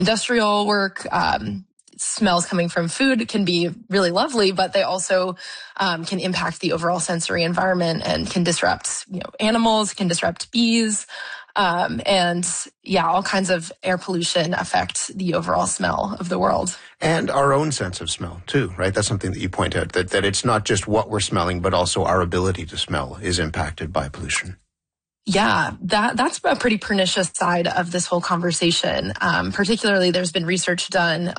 industrial work. Smells coming from food can be really lovely, but they also can impact the overall sensory environment and can disrupt, animals, can disrupt bees. And yeah, all kinds of air pollution affect the overall smell of the world. And our own sense of smell too, right? That's something that you point out, that it's not just what we're smelling, but also our ability to smell is impacted by pollution. Yeah, that's a pretty pernicious side of this whole conversation. Particularly, there's been research done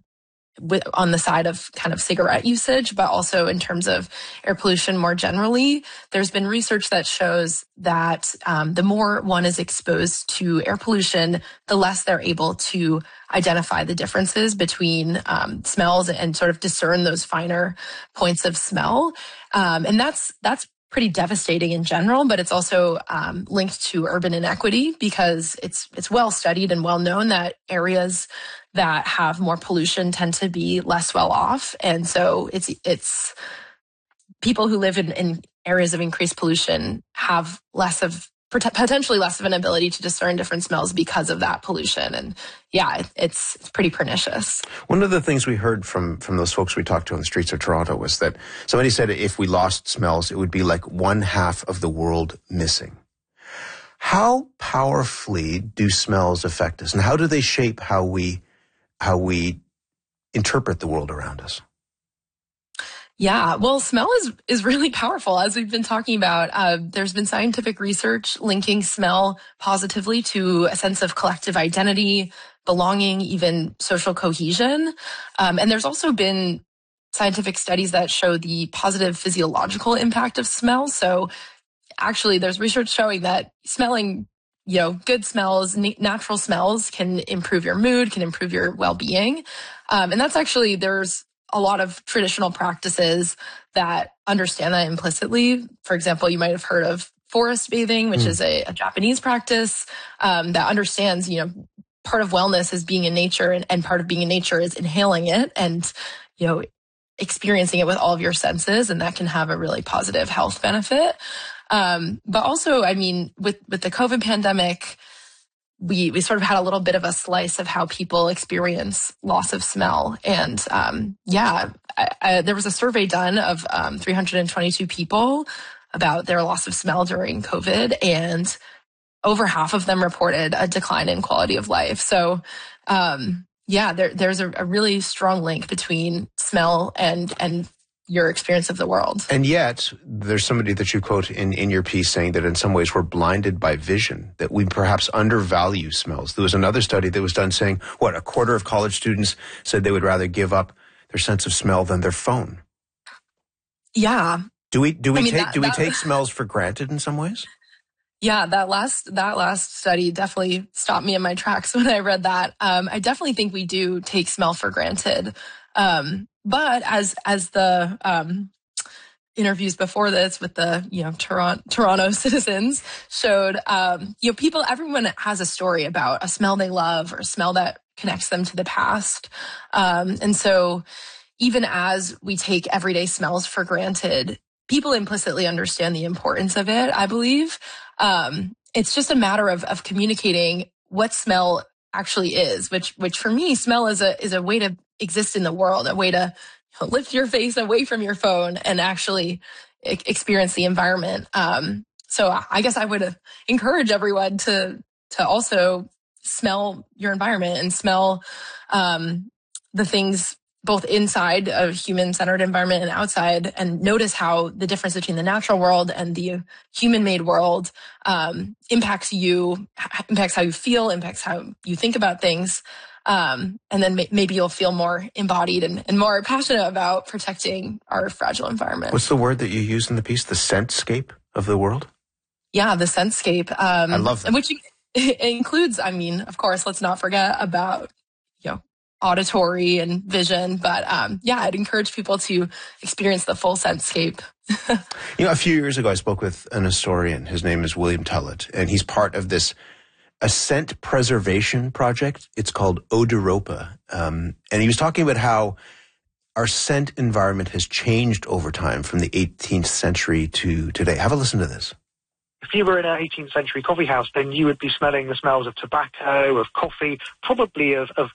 on the side of kind of cigarette usage, but also in terms of air pollution more generally. There's been research that shows that the more one is exposed to air pollution, the less they're able to identify the differences between smells and sort of discern those finer points of smell. And that's pretty devastating in general, but it's also linked to urban inequity because it's well studied and well known that areas that have more pollution tend to be less well off. And so it's people who live in areas of increased pollution have potentially less of an ability to discern different smells because of that pollution. And yeah, it's pretty pernicious. One of the things we heard from those folks we talked to on the streets of Toronto was that somebody said if we lost smells, it would be like one half of the world missing. How powerfully do smells affect us, and how do they shape how we interpret the world around us? Yeah, well, smell is really powerful. As we've been talking about, there's been scientific research linking smell positively to a sense of collective identity, belonging, even social cohesion. And there's also been scientific studies that show the positive physiological impact of smell. So actually, there's research showing that smelling, good smells, natural smells can improve your mood, can improve your well-being. And that's actually, there's a lot of traditional practices that understand that implicitly. For example, you might have heard of forest bathing, which is a Japanese practice that understands, part of wellness is being in nature, and part of being in nature is inhaling it and, experiencing it with all of your senses, and that can have a really positive health benefit. But also, with the COVID pandemic, we sort of had a little bit of a slice of how people experience loss of smell. And there was a survey done of 322 people about their loss of smell during COVID, and over half of them reported a decline in quality of life. So there's a really strong link between smell and your experience of the world. And yet, there's somebody that you quote in your piece saying that in some ways we're blinded by vision, that we perhaps undervalue smells. There was another study that was done saying, a quarter of college students said they would rather give up their sense of smell than their phone. Yeah. Do we take smells for granted in some ways? Yeah, that last study definitely stopped me in my tracks when I read that. I definitely think we do take smell for granted. But as the interviews before this with the Toronto citizens showed, everyone has a story about a smell they love or a smell that connects them to the past. And so even as we take everyday smells for granted, people implicitly understand the importance of it, I believe. It's just a matter of communicating what smell actually is, which for me, smell is a way to exist in the world, a way to lift your face away from your phone and actually experience the environment. So I guess I would encourage everyone to also smell your environment and smell the things both inside a human-centered environment and outside, and notice how the difference between the natural world and the human-made world impacts how you feel, impacts how you think about things. And then maybe you'll feel more embodied and more passionate about protecting our fragile environment. What's the word that you used in the piece? The scentscape of the world? Yeah, the scentscape. I love that. Which includes, of course, let's not forget about, auditory and vision. But I'd encourage people to experience the full scentscape. A few years ago, I spoke with an historian. His name is William Tullett, and he's part of this a scent preservation project. It's called Odoropa. And he was talking about how our scent environment has changed over time from the 18th century to today. Have a listen to this. If you were in an 18th century coffee house, then you would be smelling the smells of tobacco, of coffee, probably of